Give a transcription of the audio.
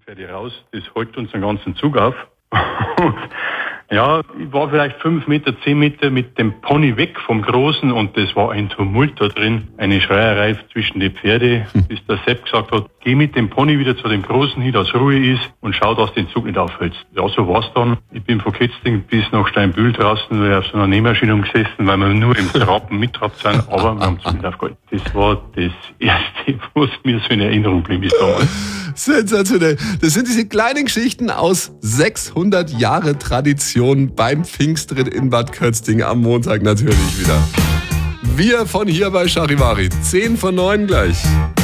Pferde raus. Das hält uns den ganzen Zug auf. Ja, ich war vielleicht 5 Meter, 10 Meter mit dem Pony weg vom Großen und das war ein Tumult da drin. Eine Schreierei zwischen die Pferde, bis der Sepp gesagt hat, geh mit dem Pony wieder zu dem Großen hin, dass Ruhe ist und schau, dass den Zug nicht aufhältst. Ja, so war's dann. Ich bin von Ketzting bis nach Steinbühl draußen auf so einer Nähmaschine gesessen, weil wir nur im Trappen mittrabt sind, aber wir haben es nicht aufgehalten. Das war das Erste, was mir so in Erinnerung geblieben ist damals. Sensationell. Das sind diese kleinen Geschichten aus 600 Jahre Tradition beim Pfingstritt in Bad Kötzting am Montag natürlich wieder. Wir von hier bei Charivari. 10 von 9 gleich.